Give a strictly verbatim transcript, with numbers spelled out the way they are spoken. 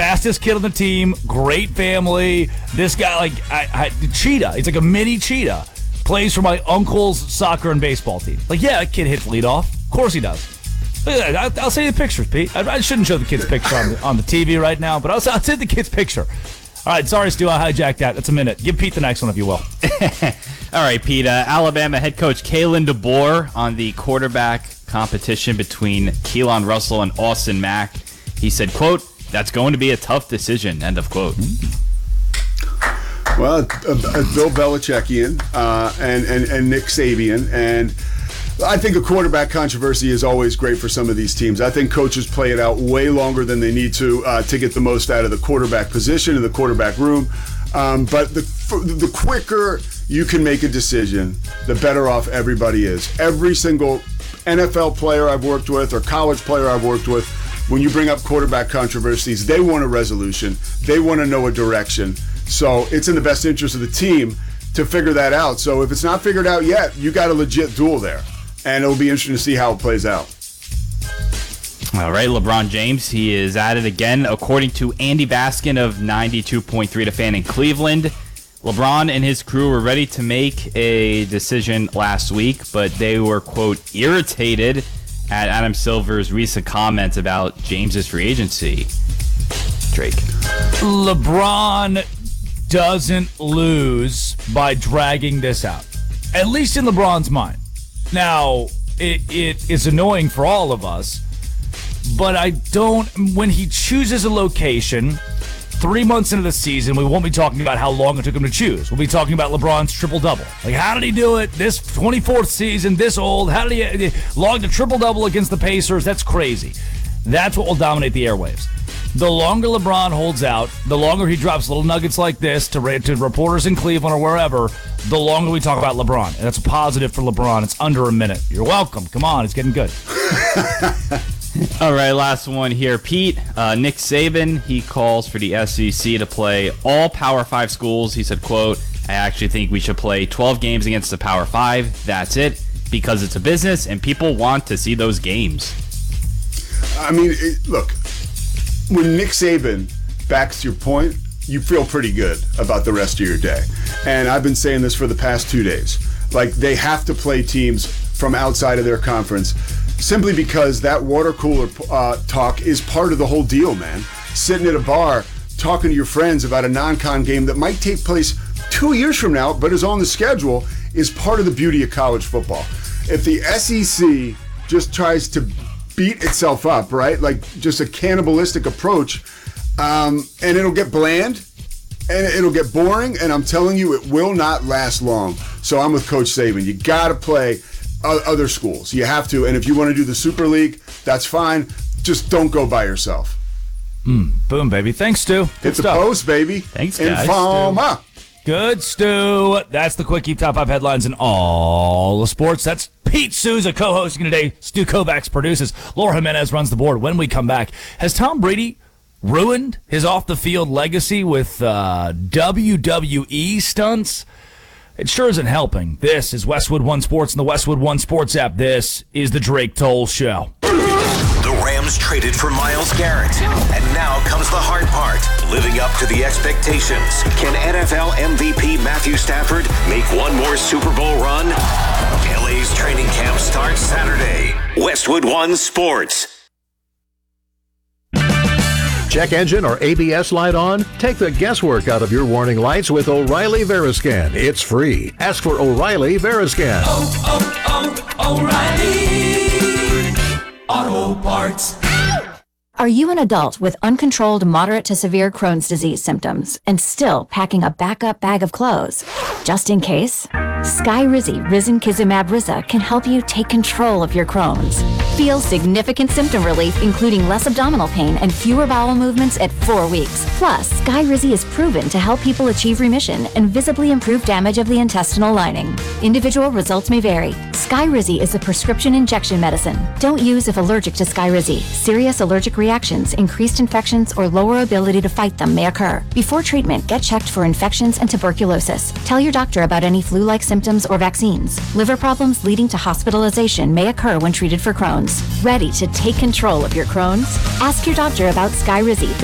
fastest kid on the team, great family. This guy, like, I, I, cheetah. He's like a mini cheetah. Plays for my uncle's soccer and baseball team. Like, yeah, that kid hits leadoff. Of course he does. Look at that. I'll, I'll send you the pictures, Pete. I, I shouldn't show the kid's picture on the, on the T V right now, but I'll, I'll send the kid's picture. All right, sorry, Stu, I hijacked that. That's a minute. Give Pete the next one, if you will. All right, Pete. Uh, Alabama head coach Kalen DeBoer on the quarterback competition between Keelan Russell and Austin Mack. He said, quote, "That's going to be a tough decision," end of quote. Well, uh, uh, Bill Belichickian uh, and, and, and Nick Saban, and I think a quarterback controversy is always great for some of these teams. I think coaches play it out way longer than they need to uh, to get the most out of the quarterback position in the quarterback room. Um, but the the quicker you can make a decision, the better off everybody is. Every single N F L player I've worked with or college player I've worked with, when you bring up quarterback controversies, they want a resolution. They want to know a direction. So it's in the best interest of the team to figure that out. So if it's not figured out yet, you got a legit duel there. And it'll be interesting to see how it plays out. All right, LeBron James, he is at it again. According to Andy Baskin of ninety-two point three The Fan in Cleveland, LeBron and his crew were ready to make a decision last week, but they were, quote, irritated at Adam Silver's recent comments about James's free agency. Drake. LeBron doesn't lose by dragging this out, at least in LeBron's mind. Now, it, it is annoying for all of us, but I don't, when he chooses a location, three months into the season, we won't be talking about how long it took him to choose. We'll be talking about LeBron's triple-double. Like, how did he do it this twenty-fourth season, this old? How did he log a triple-double against the Pacers? That's crazy. That's what will dominate the airwaves. The longer LeBron holds out, the longer he drops little nuggets like this to, to reporters in Cleveland or wherever, the longer we talk about LeBron. And that's a positive for LeBron. It's under a minute. You're welcome. Come on. It's getting good. All right, last one here. Pete, uh, Nick Saban, he calls for the S E C to play all Power five schools. He said, quote, "I actually think we should play twelve games against the Power five. That's it, because it's a business and people want to see those games." I mean, it, look, when Nick Saban backs your point, you feel pretty good about the rest of your day. And I've been saying this for the past two days. Like, they have to play teams from outside of their conference simply because that water cooler uh, talk is part of the whole deal, man. Sitting at a bar, talking to your friends about a non-con game that might take place two years from now, but is on the schedule, is part of the beauty of college football. If the S E C just tries to beat itself up, right? Like just a cannibalistic approach, um, and it'll get bland and it'll get boring, and I'm telling you, it will not last long. So I'm with Coach Saban. You got to play other schools. You have to, and if you want to do the Super League, that's fine. Just don't go by yourself. Mm, boom, baby. Thanks, Stu. Good Hit the stuff. post, baby. Thanks, guys. Informa. Good, Stu. That's the Quickie Top five headlines in all the sports. That's Pete Souza co-hosting today. Stu Kovacs produces. Laura Jimenez runs the board. When we come back, has Tom Brady ruined his off-the-field legacy with uh, W W E stunts? It sure isn't helping. This is Westwood One Sports and the Westwood One Sports app. This is the Drake Toll Show. The Rams traded for Myles Garrett, and now comes the hard part, living up to the expectations. Can N F L M V P Matthew Stafford make one more Super Bowl run? L A's training camp starts Saturday. Westwood One Sports. Check engine or A B S light on? Take the guesswork out of your warning lights with O'Reilly Veriscan. It's free. Ask for O'Reilly Veriscan. Oh, oh, oh, O'Reilly Auto Parts. Are you an adult with uncontrolled moderate to severe Crohn's disease symptoms and still packing a backup bag of clothes? Just in case? Skyrizi Risankizumab Riza can help you take control of your Crohn's. Feel significant symptom relief, including less abdominal pain and fewer bowel movements at four weeks. Plus, Skyrizi is proven to help people achieve remission and visibly improve damage of the intestinal lining. Individual results may vary. Skyrizi is a prescription injection medicine. Don't use if allergic to Skyrizi. Serious allergic reactions, increased infections, or lower ability to fight them may occur. Before treatment, get checked for infections and tuberculosis. Tell your doctor about any flu-like symptoms or vaccines. Liver problems leading to hospitalization may occur when treated for Crohn's. Ready to take control of your Crohn's? Ask your doctor about Skyrizi.